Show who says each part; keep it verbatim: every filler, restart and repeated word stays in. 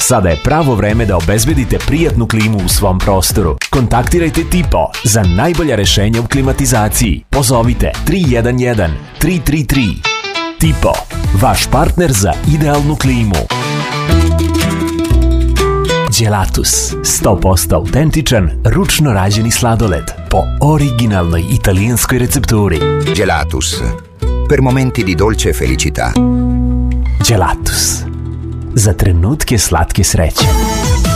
Speaker 1: Sada je pravo vreme da obezbedite prijatnu klimu u svom prostoru. Kontaktirajte Tipo za najbolja rešenja u klimatizaciji. Pozovite tri jedan jedan tri tri tri. Tipo, vaš partner za idealnu klimu. Gelatus, sto posto autentičan, ručno rađeni sladoled po originalnoj italijanskoj recepturi.
Speaker 2: Gelatus, per momenti di dolce felicità.
Speaker 1: Gelatus, za trenutke slatke sreće.